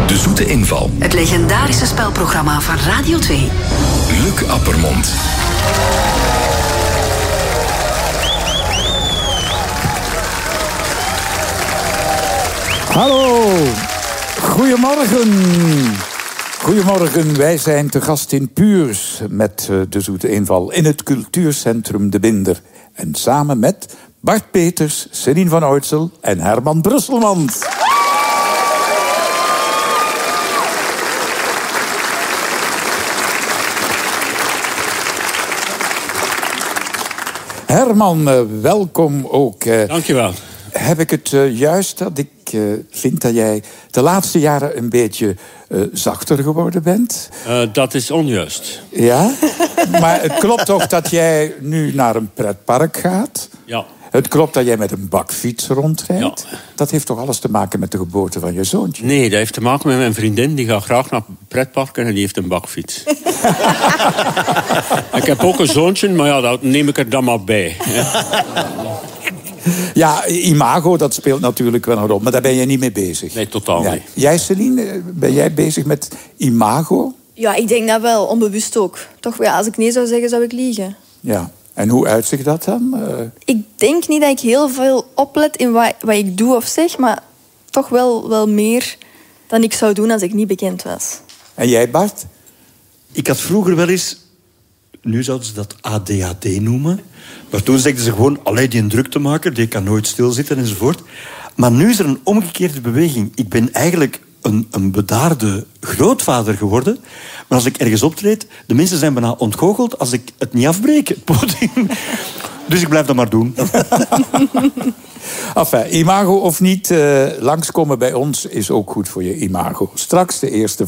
De Zoete Inval. Het legendarische spelprogramma van Radio 2. Luc Appermond. Hallo, goedemorgen. Goedemorgen, wij zijn te gast in Puurs met De Zoete Inval in het cultuurcentrum De Binder. En samen met Bart Peters, Céline van Oytsel en Herman Brusselmans. Herman, welkom ook. Dankjewel. Heb ik het juist dat ik vind dat jij de laatste jaren een beetje zachter geworden bent? Dat is onjuist. Ja? Maar het klopt toch dat jij nu naar een pretpark gaat? Ja. Het klopt dat jij met een bakfiets rondrijdt? Ja. Dat heeft toch alles te maken met de geboorte van je zoontje? Nee, dat heeft te maken met mijn vriendin. Die gaat graag naar pretparken en die heeft een bakfiets. Ik heb ook een zoontje, maar ja, dat neem ik er dan maar bij. Ja, imago, dat speelt natuurlijk wel een rol. Maar daar ben je niet mee bezig. Nee, totaal niet. Jij, Céline, ben jij bezig met imago? Ja, ik denk dat wel, onbewust ook. Toch, ja, als ik nee zou zeggen, zou ik liegen. Ja. En hoe uitzicht dat dan? Ik denk niet dat ik heel veel oplet in wat ik doe of zeg, maar toch wel meer dan ik zou doen als ik niet bekend was. En jij, Bart? Ik had vroeger wel eens, nu zouden ze dat ADHD noemen, maar toen zegden ze gewoon, alleen die een druktemaker, die kan nooit stilzitten enzovoort. Maar nu is er een omgekeerde beweging. Ik ben eigenlijk een bedaarde grootvader geworden. Maar als ik ergens optreed, de mensen zijn bijna ontgoocheld als ik het niet afbreek, het podium. Dus ik blijf dat maar doen. Enfin, imago of niet, langskomen bij ons is ook goed voor je imago. Straks de eerste